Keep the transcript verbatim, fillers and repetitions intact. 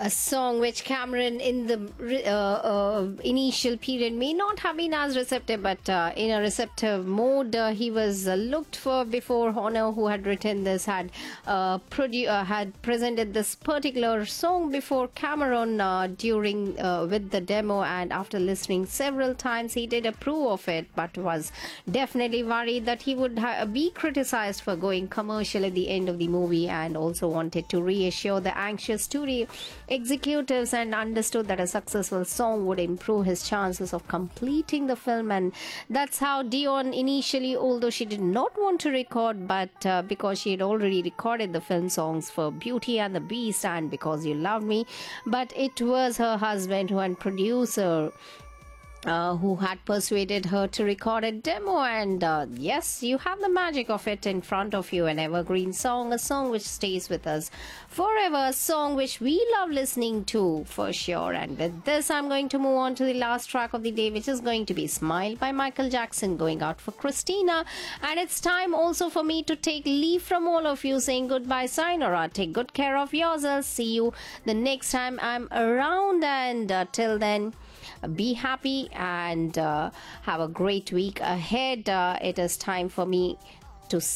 a song which Cameron in the uh, uh, initial period may not have been as receptive, but uh, in a receptive mode uh, he was uh, looked for before Horner, who had written this, had uh, produ- uh, had presented this particular song before Cameron uh, during uh, with the demo, and after listening several times he did approve of it, but was definitely worried that he would ha- be criticized for going commercial at the end of the movie, and also wanted to reassure the anxious studio executives and understood that a successful song would improve his chances of completing the film. And that's how Dion initially, although she did not want to record, but uh, because she had already recorded the film songs for Beauty and the Beast and Because You Loved Me, but it was her husband who and producer Uh, who had persuaded her to record a demo. And uh, yes, you have the magic of it in front of you, an evergreen song, a song which stays with us forever, a song which we love listening to for sure. And with this, I'm going to move on to the last track of the day, which is going to be Smile by Michael Jackson, going out for Christina. And it's time also for me to take leave from all of you, saying goodbye, sayonara, take good care of yourselves. See you the next time I'm around, and uh, till then, be happy and uh, have a great week ahead. Uh, it is time for me to